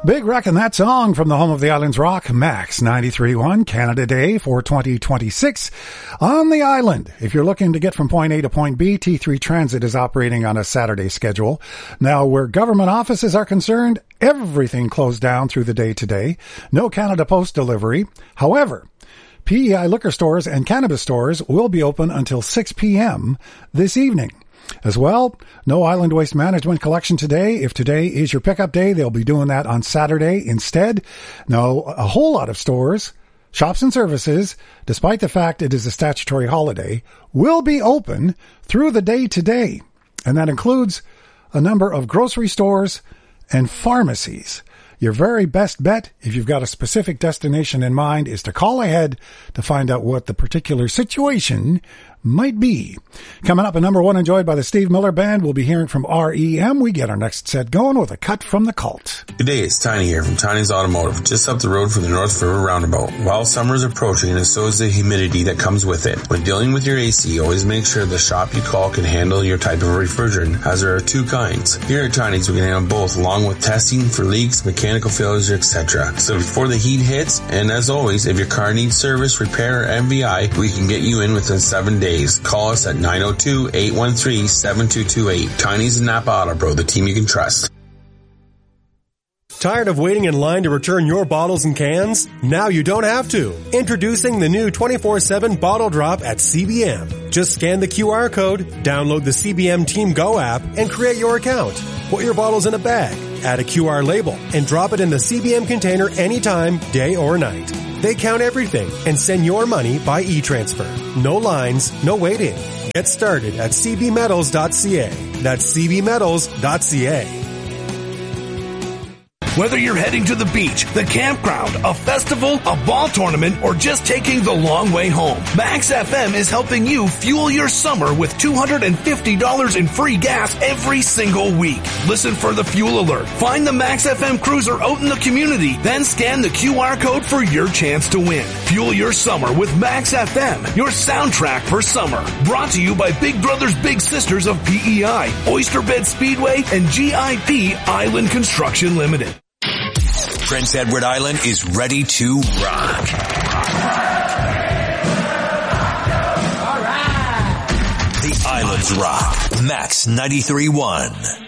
Big Wreckin' that song from the home of the Islands Rock, Max 93.1, Canada Day for 2026 on the island. If you're looking to get from point A to point B, T3 Transit is operating on a Saturday schedule. Now, where government offices are concerned, everything closed down through the day today. No Canada Post delivery. However, PEI liquor stores and cannabis stores will be open until 6 p.m. this evening. As well, no Island Waste Management collection today. If today is your pickup day, they'll be doing that on Saturday instead. No, a whole lot of stores, shops and services, despite the fact it is a statutory holiday, will be open through the day today. And that includes a number of grocery stores and pharmacies. Your very best bet, if you've got a specific destination in mind, is to call ahead to find out what the particular situation might be. Coming up, a number one enjoyed by the Steve Miller Band. We'll be hearing from REM. We get our next set going with a cut from the Cult. Good day, it's Tiny here from Tiny's Automotive, just up the road from the North River Roundabout. While summer is approaching, and so is the humidity that comes with it. When dealing with your AC, always make sure the shop you call can handle your type of refrigerant, as there are two kinds. Here at Tiny's, we can handle both, along with testing for leaks, mechanical failures, etc. So before the heat hits, and as always, if your car needs service, repair, or MVI, we can get you in within 7 days. Call us at 902-813-7228. Tiny's and Napa Auto Pro, the team you can trust. Tired of waiting in line to return your bottles and cans? Now you don't have to. Introducing the new 24/7 Bottle Drop at CBM. Just scan the QR code, download the CBM Team Go app, and create your account. Put your bottles in a bag, add a QR label, and drop it in the CBM container anytime, day or night. They count everything and send your money by e-transfer. No lines, no waiting. Get started at cbmetals.ca. That's cbmetals.ca. Whether you're heading to the beach, the campground, a festival, a ball tournament, or just taking the long way home, Max FM is helping you fuel your summer with $250 in free gas every single week. Listen for the fuel alert. Find the Max FM cruiser out in the community, then scan the QR code for your chance to win. Fuel your summer with Max FM, your soundtrack for summer. Brought to you by Big Brothers Big Sisters of PEI, Oyster Bed Speedway, and GIP Island Construction Limited. Prince Edward Island is ready to rock. The Islands Rock. Max 93.1.